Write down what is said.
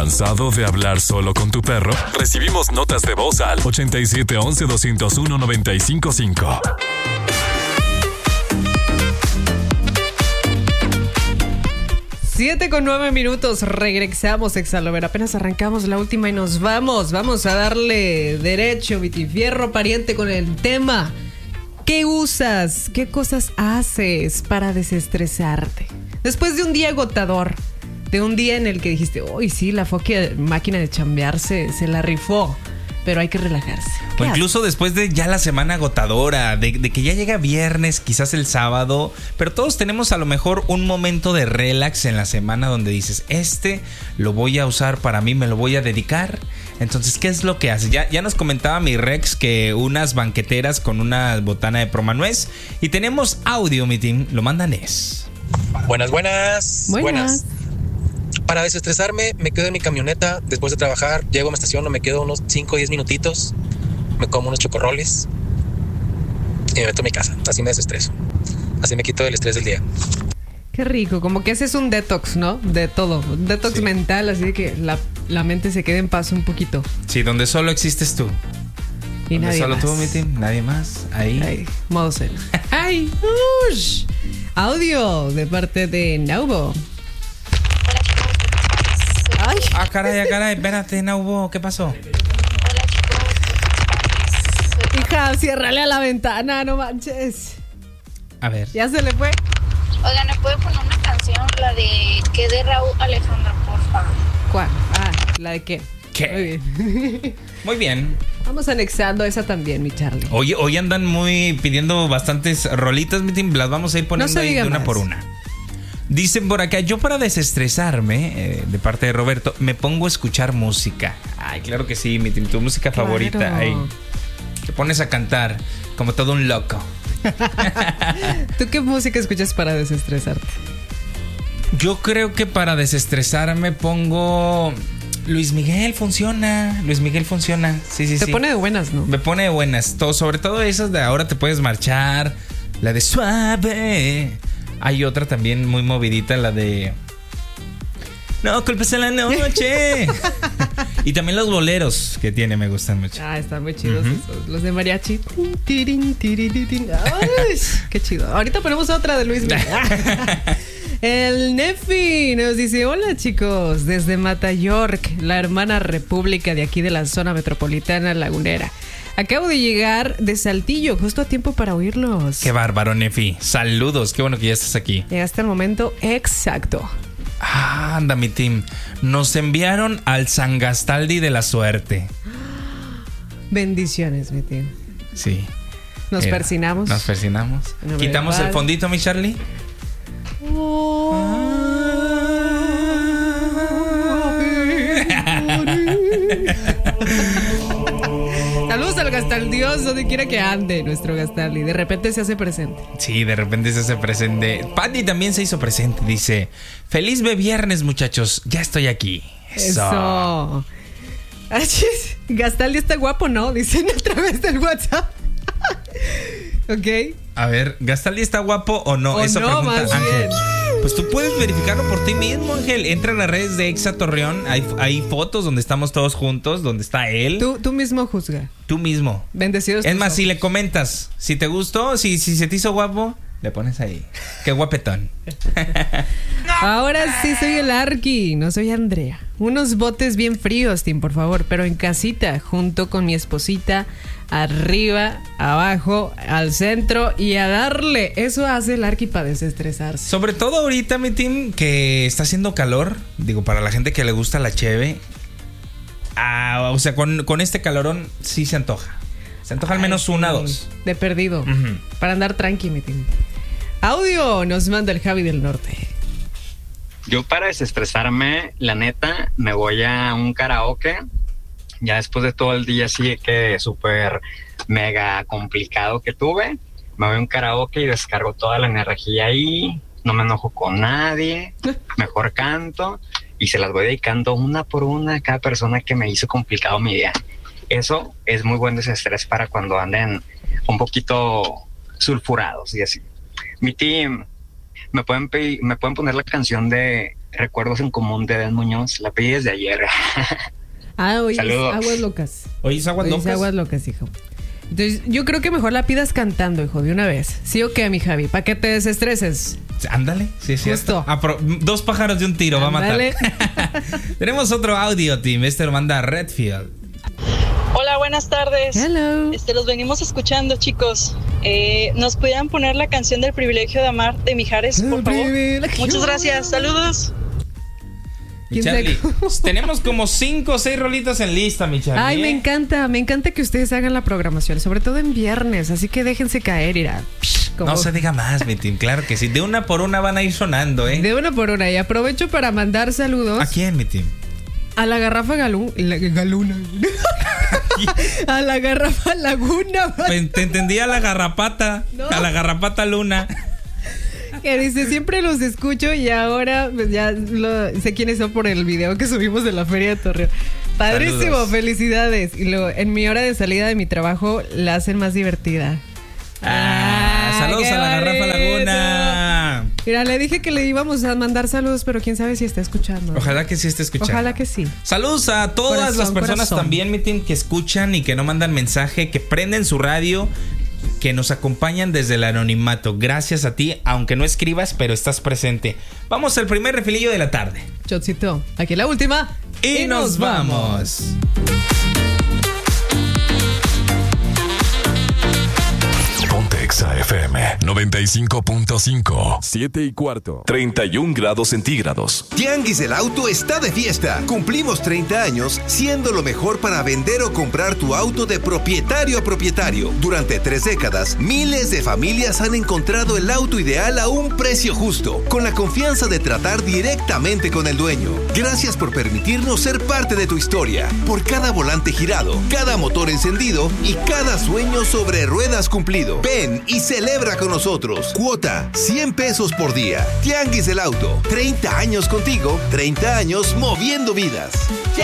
¿Cansado de hablar solo con tu perro? Recibimos notas de voz al 8711-201-955. 7:09, regresamos, Exalover. Apenas arrancamos la última y nos vamos. Vamos a darle derecho, Vitifierro pariente, con el tema. ¿Qué usas? ¿Qué cosas haces para desestresarte? Después de un día agotador, de un día en el que dijiste, uy, sí, la máquina de chambear se la rifó, pero hay que relajarse. O incluso después de ya la semana agotadora, de que ya llega viernes, quizás el sábado, pero todos tenemos a lo mejor un momento de relax en la semana donde dices, lo voy a usar para mí, me lo voy a dedicar. Entonces, ¿qué es lo que haces? Ya nos comentaba mi Rex que unas banqueteras con una botana de promanuez. Y tenemos audio, mi team, lo mandan es. Buenas. Para desestresarme, me quedo en mi camioneta después de trabajar, llego a mi estación, me quedo unos 5 o 10 minutitos, me como unos chocorroles y me meto a mi casa. Así me desestreso. Así me quito el estrés del día. Qué rico, como que ese es un detox, ¿no? De todo, un detox mental, así que la mente se quede en paz un poquito. Sí, donde solo existes tú. Y nadie solo más. tú, mi team, nadie más. Ahí. Modo zen. ¡Ay! ¡Ush! Audio de parte de Naubo. ¡Ay! Ah, caray, espérate, Naubo, ¿qué pasó? Hija, ciérrale a la ventana, no manches. A ver. ¿Ya se le fue? Oigan, ¿me puede poner una canción? La de ¿Qué de Raúl Alejandro, por favor? ¿Cuál? Ah, ¿la de qué? ¿Qué? Muy bien. Muy bien. Vamos anexando esa también, mi Charlie. Hoy andan pidiendo bastantes rolitas, mi team. Las vamos a ir poniendo ahí de una más. por una. Dicen por acá, yo para desestresarme, de parte de Roberto, me pongo a escuchar música. Ay, claro que sí, mi team, tu música favorita. Ahí. Te pones a cantar como todo un loco. ¿Tú qué música escuchas para desestresarte? Yo creo que para desestresarme pongo Luis Miguel, funciona. Sí. Te pone de buenas, ¿no? Me pone de buenas. Sobre todo esas de Ahora te puedes marchar. La de Suave. Hay otra también muy movidita, la de No culpes en la noche. Y también los boleros que tiene me gustan mucho. Ah, están muy chidos esos. Los de mariachi. Ay, qué chido. Ahorita ponemos otra de Luis Miguel. El Nefi nos dice: hola chicos, desde Matayork, la hermana república de aquí de la zona metropolitana lagunera. Acabo de llegar de Saltillo, justo a tiempo para oírlos. Qué bárbaro, Nefi. Saludos, qué bueno que ya estás aquí. Llegaste al momento exacto. Ah, anda, mi team. Nos enviaron al San Gastaldi de la suerte. Bendiciones, mi team. Sí. Nos persinamos. Quitamos el fondito, mi Charlie. Saludos al Gastaldios, donde quiera que ande nuestro Gastaldi. De repente se hace presente. Sí, de repente se hace presente. Patty también se hizo presente. Dice: feliz viernes, muchachos. Ya estoy aquí. Eso. Gastaldi está guapo, ¿no? Dicen a través del WhatsApp. Ok. A ver, ¿Gastaldi está guapo o no? O Eso no, pregunta más Ángel. bien. Pues tú puedes verificarlo por ti mismo, Ángel. Entra en las redes de Exa Torreón. Hay fotos donde estamos todos juntos, donde está él. Tú mismo juzga. Tú mismo. Bendecidos. Es más, si le comentas, si te gustó, si se te hizo guapo, le pones ahí. Qué guapetón. Ahora sí soy el Arqui, no soy Andrea. Unos botes bien fríos, Tim, por favor, pero en casita, junto con mi esposita, arriba, abajo, al centro y a darle. Eso hace el Arqui para desestresarse. Sobre todo ahorita, mi team, que está haciendo calor. Digo, para la gente que le gusta la cheve. O sea, con este calorón sí se antoja. Se antoja al menos una o dos. De perdido. Para andar tranqui, mi team. Audio nos manda el Javi del Norte. Yo para desestresarme, la neta, me voy a un karaoke. Ya después de todo el día así que súper mega complicado que tuve, me voy a un karaoke y descargo toda la energía ahí. No me enojo con nadie, mejor canto y se las voy dedicando una por una a cada persona que me hizo complicado mi día. Eso es muy buen desestrés para cuando anden un poquito sulfurados y así. Mi team, ¿me pueden poner la canción de recuerdos en común de Dan Muñoz. La pedí desde ayer. Hoy Saludos. es Aguas Locas. Hoy es Aguas Locas. Es Aguas Locas, hijo. Entonces, yo creo que mejor la pidas cantando, hijo, de una vez. ¿Sí o qué, mi Javi? ¿Para que te desestreses? Ándale, sí, es Justo. cierto. Dos pájaros de un tiro, Ándale. va a matar. Tenemos otro audio, Tim. Este lo manda Redfield. Hola, buenas tardes. Hello. Los venimos escuchando, chicos. ¿Nos pudieran poner la canción del privilegio de amar de Mijares, por favor? Muchas gracias, saludos. Mi Charlie, tenemos como 5 o 6 rolitas en lista, mi Charlie. Ay, me encanta que ustedes hagan la programación, sobre todo en viernes, así que déjense caer, irá. No se diga más, mi Tim, claro que sí. De una por una van a ir sonando, ¿eh? De una por una. Y aprovecho para mandar saludos. ¿A quién, mi Tim? A la garrafa galuna. A la garrafa laguna. Te entendí a la garrapata. No. A la garrapata luna. Que dice, siempre los escucho y ahora pues, ya sé quiénes son por el video que subimos de la Feria de Torreón. Padrísimo, saludos. Felicidades. Y luego, en mi hora de salida de mi trabajo, la hacen más divertida. Saludos a la garrafa laguna. Mira, le dije que le íbamos a mandar saludos, pero quién sabe si está escuchando. Ojalá que sí esté escuchando. Ojalá que sí. Saludos a todas las personas también, mi Tim, que escuchan y que no mandan mensaje, que prenden su radio, que nos acompañan desde el anonimato. Gracias a ti, aunque no escribas, pero estás presente. Vamos al primer refilillo de la tarde. Chotcito, aquí la última. Y nos vamos. Exa FM 95.5. 7:15. 31 grados centígrados. Tianguis del Auto está de fiesta. Cumplimos 30 años siendo lo mejor para vender o comprar tu auto de propietario a propietario. Durante 3 décadas, miles de familias han encontrado el auto ideal a un precio justo, con la confianza de tratar directamente con el dueño. Gracias por permitirnos ser parte de tu historia. Por cada volante girado, cada motor encendido y cada sueño sobre ruedas cumplido. Ven y celebra con nosotros. Cuota, 100 pesos por día. Tianguis del Auto, 30 años contigo, 30 años moviendo vidas.